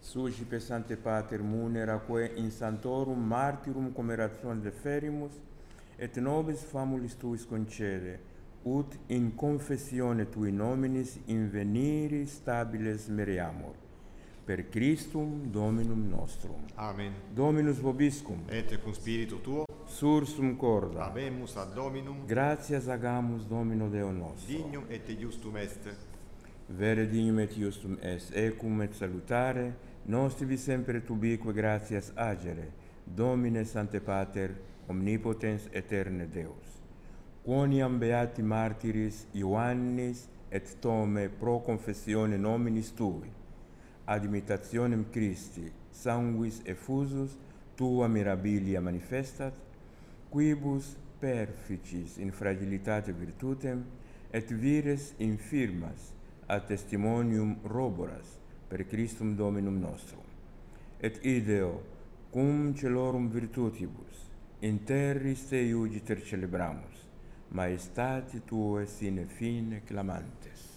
Suscipe Sancte Pater munera quae in santorum martyrum commemorationem deferimus, et nobis famulis tuis concede, ut in confessione tui nominis inveniri stabiles mereamur. Per Christum Dominum nostrum. Amen. Dominus vobiscum. Et cum spiritu tuo. Sursum corda. Habemus ad Dominum. Gratias agamus Domino Deo nostro. Dignum et justum est. Vere dignum et justum est, ecum et salutare, nostrivi sempre tubique gratias agere, Domine Sancte Pater, omnipotens aeterne Deus. Quoniam beati martyris Ioannis et Tome pro confessione nominis tui, ad imitationem Christi, sanguis effusus, tua mirabilia manifestat, quibus perficis in fragilitate virtutem, et vires infirmas, a testimonium roboras, per Christum Dominum nostrum. Et ideo, cum celorum virtutibus, in terris te iugiter celebramus, maestati tuae sine fine clamantes.